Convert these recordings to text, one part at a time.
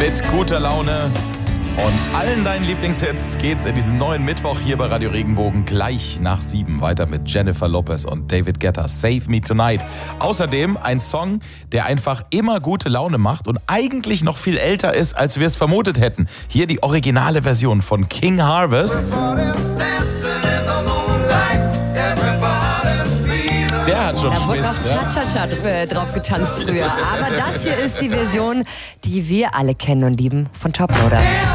mit guter Laune und allen deinen Lieblingshits geht's in diesen neuen Mittwoch hier bei Radio Regenbogen gleich nach 7 weiter mit Jennifer Lopez und David Guetta, Save Me Tonight. Außerdem ein Song, der einfach immer gute Laune macht und eigentlich noch viel älter ist, als wir es vermutet hätten. Hier die originale Version von King Harvest. Der hat schon Da wurde Schmiss. noch Cha-Cha-Cha drauf getanzt früher. Aber das hier ist die Version, die wir alle kennen und lieben von Toploader.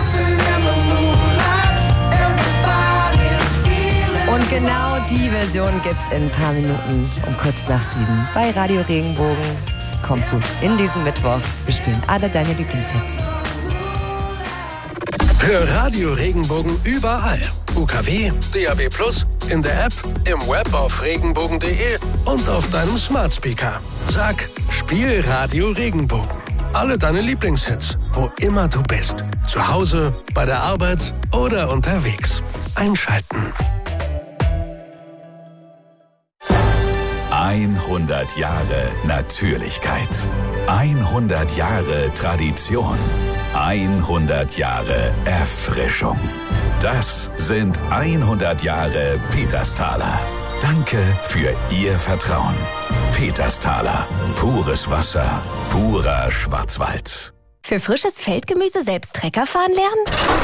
Und genau die Version gibt's in ein paar Minuten um kurz nach 7 bei Radio Regenbogen. Kommt gut in diesen Mittwoch. Wir spielen alle deine Lieblingshits. Hör Radio Regenbogen überall. UKW, DAB+, in der App, im Web auf regenbogen.de und auf deinem Smart Speaker. Sag, spiel Radio Regenbogen. Alle deine Lieblingshits, wo immer du bist. Zu Hause, bei der Arbeit oder unterwegs. Einschalten. 100 Jahre Natürlichkeit. 100 Jahre Tradition. 100 Jahre Erfrischung. Das sind 100 Jahre Petersthaler. Danke für Ihr Vertrauen. Petersthaler. Pures Wasser. Purer Schwarzwald. Für frisches Feldgemüse selbst Trecker fahren lernen?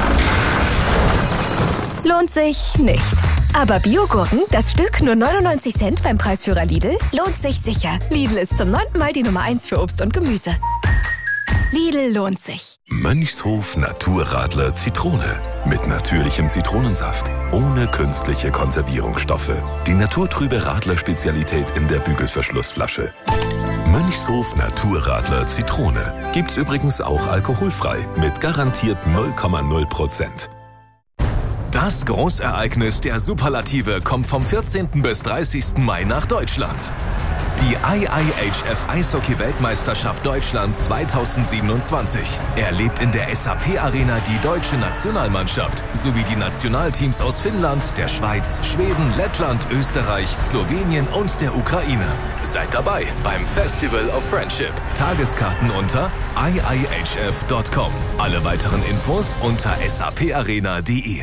Lohnt sich nicht. Aber Biogurken, das Stück nur 99 Cent beim Preisführer Lidl, lohnt sich sicher. Lidl ist zum 9. Mal die Nummer 1 für Obst und Gemüse. Lidl lohnt sich. Mönchshof Naturradler Zitrone. Mit natürlichem Zitronensaft. Ohne künstliche Konservierungsstoffe. Die naturtrübe Radler-Spezialität in der Bügelverschlussflasche. Mönchshof Naturradler Zitrone. Gibt's übrigens auch alkoholfrei. Mit garantiert 0,0%. Das Großereignis der Superlative kommt vom 14. bis 30. Mai nach Deutschland. Die IIHF Eishockey-Weltmeisterschaft Deutschland 2027 erlebt in der SAP-Arena die deutsche Nationalmannschaft sowie die Nationalteams aus Finnland, der Schweiz, Schweden, Lettland, Österreich, Slowenien und der Ukraine. Seid dabei beim Festival of Friendship. Tageskarten unter iihf.com. Alle weiteren Infos unter saparena.de.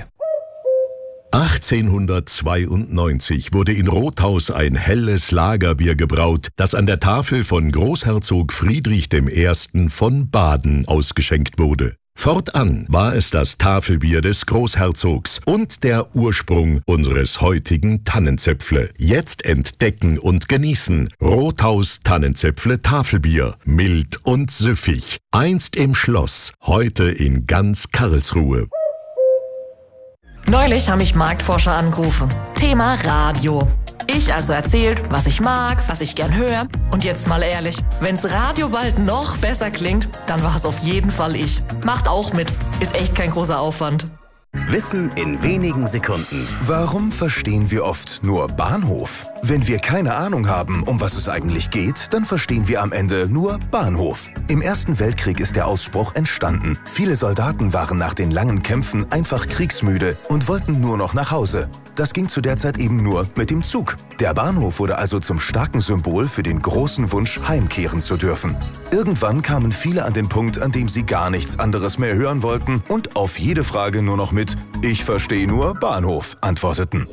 1892 wurde in Rothaus ein helles Lagerbier gebraut, das an der Tafel von Großherzog Friedrich I. von Baden ausgeschenkt wurde. Fortan war es das Tafelbier des Großherzogs und der Ursprung unseres heutigen Tannenzäpfle. Jetzt entdecken und genießen Rothaus Tannenzäpfle Tafelbier. Mild und süffig. Einst im Schloss, heute in ganz Karlsruhe. Neulich haben mich Marktforscher angerufen. Thema Radio. Ich also erzählt, was ich mag, was ich gern höre. Und jetzt mal ehrlich, wenn's Radio bald noch besser klingt, dann war es auf jeden Fall ich. Macht auch mit. Ist echt kein großer Aufwand. Wissen in wenigen Sekunden. Warum verstehen wir oft nur Bahnhof? Wenn wir keine Ahnung haben, um was es eigentlich geht, dann verstehen wir am Ende nur Bahnhof. Im Ersten Weltkrieg ist der Ausspruch entstanden. Viele Soldaten waren nach den langen Kämpfen einfach kriegsmüde und wollten nur noch nach Hause. Das ging zu der Zeit eben nur mit dem Zug. Der Bahnhof wurde also zum starken Symbol für den großen Wunsch, heimkehren zu dürfen. Irgendwann kamen viele an den Punkt, an dem sie gar nichts anderes mehr hören wollten und auf jede Frage nur noch mit „Ich verstehe nur Bahnhof“ antworteten.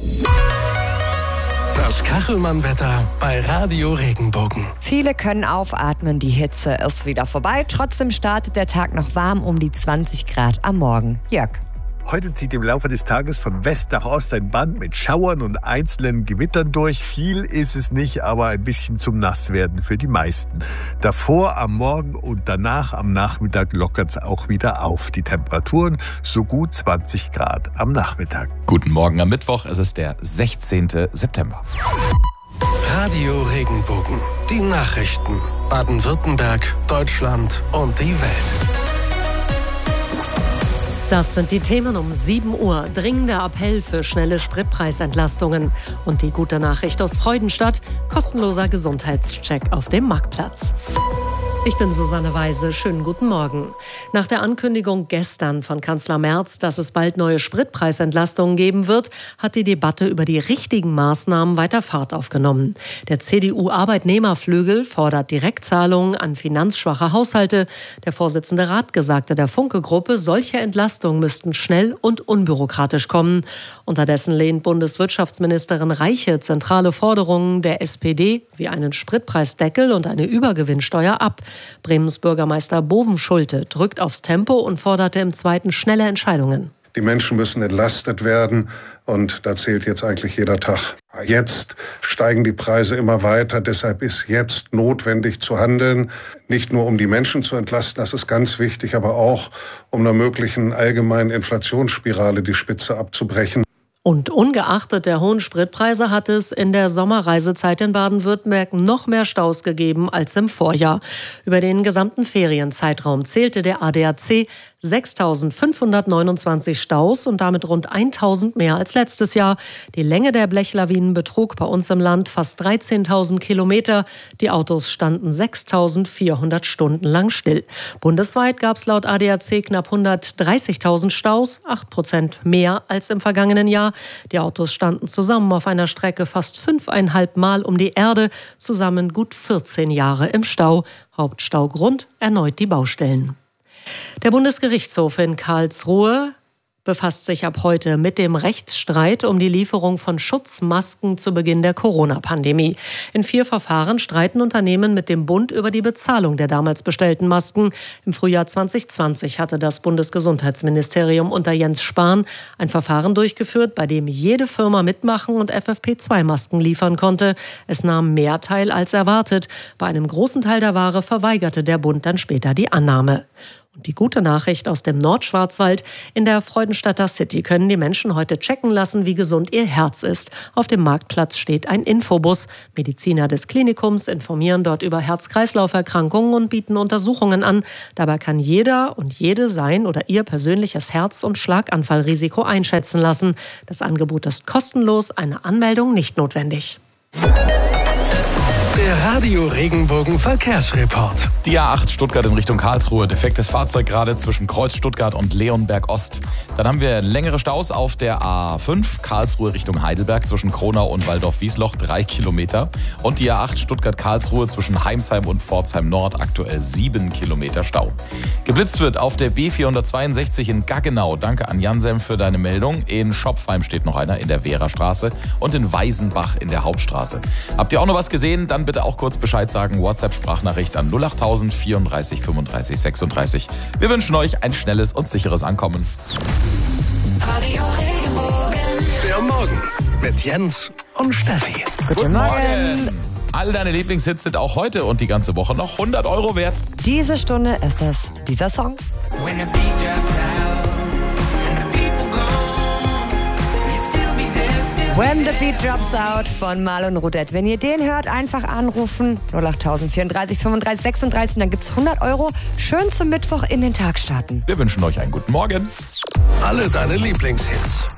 Das Kachelmann-Wetter bei Radio Regenbogen. Viele können aufatmen, die Hitze ist wieder vorbei. Trotzdem startet der Tag noch warm um die 20 Grad am Morgen. Jörg. Heute zieht im Laufe des Tages von West nach Ost ein Band mit Schauern und einzelnen Gewittern durch. Viel ist es nicht, aber ein bisschen zum Nasswerden für die meisten. Davor am Morgen und danach am Nachmittag lockert es auch wieder auf. Die Temperaturen so gut 20 Grad am Nachmittag. Guten Morgen am Mittwoch, es ist der 16. September. Radio Regenbogen. Die Nachrichten. Baden-Württemberg, Deutschland und die Welt. Das sind die Themen um 7 Uhr. Dringender Appell für schnelle Spritpreisentlastungen. Und die gute Nachricht aus Freudenstadt: kostenloser Gesundheitscheck auf dem Marktplatz. Ich bin Susanne Weise. Schönen guten Morgen. Nach der Ankündigung gestern von Kanzler Merz, dass es bald neue Spritpreisentlastungen geben wird, hat die Debatte über die richtigen Maßnahmen weiter Fahrt aufgenommen. Der CDU-Arbeitnehmerflügel fordert Direktzahlungen an finanzschwache Haushalte. Der Vorsitzende Rathke sagte der Funke-Gruppe, solche Entlastungen müssten schnell und unbürokratisch kommen. Unterdessen lehnt Bundeswirtschaftsministerin Reiche zentrale Forderungen der SPD wie einen Spritpreisdeckel und eine Übergewinnsteuer ab. Bremens Bürgermeister Bovenschulte drückt aufs Tempo und forderte im Zweiten schnelle Entscheidungen. Die Menschen müssen entlastet werden und da zählt jetzt eigentlich jeder Tag. Jetzt steigen die Preise immer weiter, deshalb ist jetzt notwendig zu handeln. Nicht nur um die Menschen zu entlasten, das ist ganz wichtig, aber auch um einer möglichen allgemeinen Inflationsspirale die Spitze abzubrechen. Und ungeachtet der hohen Spritpreise hat es in der Sommerreisezeit in Baden-Württemberg noch mehr Staus gegeben als im Vorjahr. Über den gesamten Ferienzeitraum zählte der ADAC 6.529 Staus und damit rund 1.000 mehr als letztes Jahr. Die Länge der Blechlawinen betrug bei uns im Land fast 13.000 Kilometer. Die Autos standen 6.400 Stunden lang still. Bundesweit gab es laut ADAC knapp 130.000 Staus, 8% mehr als im vergangenen Jahr. Die Autos standen zusammen auf einer Strecke fast 5,5 Mal um die Erde, zusammen gut 14 Jahre im Stau. Hauptstaugrund erneut die Baustellen. Der Bundesgerichtshof in Karlsruhe befasst sich ab heute mit dem Rechtsstreit um die Lieferung von Schutzmasken zu Beginn der Corona-Pandemie. In 4 Verfahren streiten Unternehmen mit dem Bund über die Bezahlung der damals bestellten Masken. Im Frühjahr 2020 hatte das Bundesgesundheitsministerium unter Jens Spahn ein Verfahren durchgeführt, bei dem jede Firma mitmachen und FFP2-Masken liefern konnte. Es nahm mehr teil als erwartet. Bei einem großen Teil der Ware verweigerte der Bund dann später die Annahme. Und die gute Nachricht aus dem Nordschwarzwald: In der Freudenstadter City können die Menschen heute checken lassen, wie gesund ihr Herz ist. Auf dem Marktplatz steht ein Infobus. Mediziner des Klinikums informieren dort über Herz-Kreislauf-Erkrankungen und bieten Untersuchungen an. Dabei kann jeder und jede sein oder ihr persönliches Herz- und Schlaganfallrisiko einschätzen lassen. Das Angebot ist kostenlos, eine Anmeldung nicht notwendig. Der Radio Regenbogen Verkehrsreport. Die A8 Stuttgart in Richtung Karlsruhe. Defektes Fahrzeug gerade zwischen Kreuz Stuttgart und Leonberg Ost. Dann haben wir längere Staus auf der A5 Karlsruhe Richtung Heidelberg zwischen Kronau und Waldorf-Wiesloch 3 Kilometer. Und die A8 Stuttgart-Karlsruhe zwischen Heimsheim und Pforzheim Nord aktuell 7 Kilometer Stau. Geblitzt wird auf der B462 in Gaggenau. Danke an Jan-Sem für deine Meldung. In Schopfheim steht noch einer in der Wehrastraße und in Weißenbach in der Hauptstraße. Habt ihr auch noch was gesehen? Dann bitte auch kurz Bescheid sagen. WhatsApp-Sprachnachricht an 08000 34 35 36. Wir wünschen euch ein schnelles und sicheres Ankommen. Radio Regenbogen. Der Morgen mit Jens und Steffi. Guten Morgen. All deine Lieblingshits sind auch heute und die ganze Woche noch 100 € wert. Diese Stunde ist es dieser Song. When the beat drops out and the people gone, we still be there, still When the Beat Drops Out von Marlon Rodet. Wenn ihr den hört, einfach anrufen. 08000 34 35 36 und dann gibt's 100 €. Schön zum Mittwoch in den Tag starten. Wir wünschen euch einen guten Morgen. Alle deine Lieblingshits